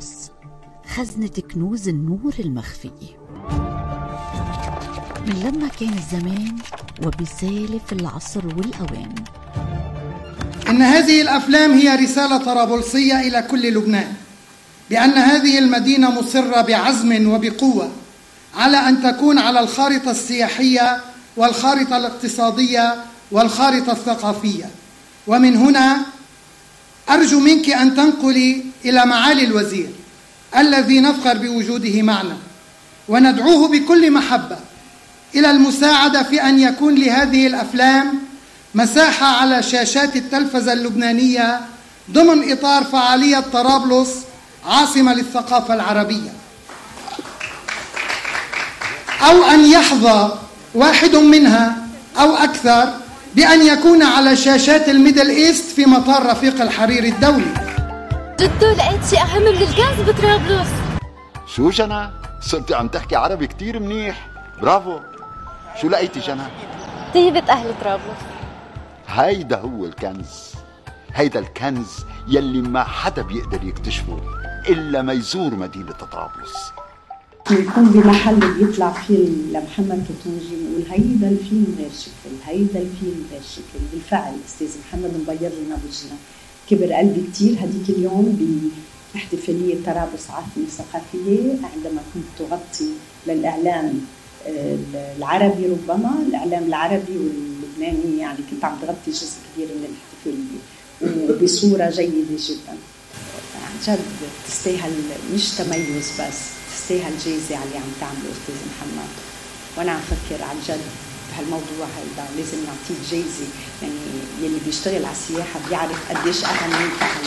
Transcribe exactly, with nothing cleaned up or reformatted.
طرابلس، خزنة كنوز النور المخفية. من لما كان الزمان وبسالف العصر والأوان. إن هذه الأفلام هي رسالة طرابلسية إلى كل لبنان بأن هذه المدينة مصرة بعزم وبقوة على أن تكون على الخارطة السياحية والخارطة الاقتصادية والخارطة الثقافية. ومن هنا أرجو منك أن تنقلي إلى معالي الوزير الذي نفخر بوجوده معنا وندعوه بكل محبة إلى المساعدة في أن يكون لهذه الأفلام مساحة على شاشات التلفزة اللبنانية ضمن إطار فعالية طرابلس عاصمة للثقافة العربية، أو أن يحظى واحد منها أو أكثر بأن يكون على شاشات الميدل إيست في مطار رفيق الحريري الدولي. جدو لقيت شيء أهم من الكنز بطرابلس. شو جنى؟ صرتي عم تحكي عربي كتير منيح، برافو. شو لقيتي جنى؟ طيبة أهل طرابلس. هيدا هو الكنز، هيدا الكنز يلي ما حدا بيقدر يكتشفه إلا ما يزور مدينة طرابلس. يكون بمحل بيطلع فيه لمحمد كتونجي نقول هيدا الفيلم غير شكل، هيدا الفيلم غير شكل. بالفعل أستاذ محمد مبير لنا وجهنا، كبر قلبي كتير هديك اليوم باحتفالية طرابلس عاصمة ثقافية عندما كنت تغطي للإعلام العربي، ربما الإعلام العربي واللبناني، يعني كنت عم تغطي جزء كبير من الاحتفالية وبصورة جيدة جدا. عن جد تستاهل مش تميز بس، تستاهل جايزة على اللي عم تعمله أستاذ محمد. وأنا عم فكر عن جد بهالموضوع هيدا لازم نعطيه جايزة، يعني يلي بيشتغل على السياحة بيعرف قديش أهميتها.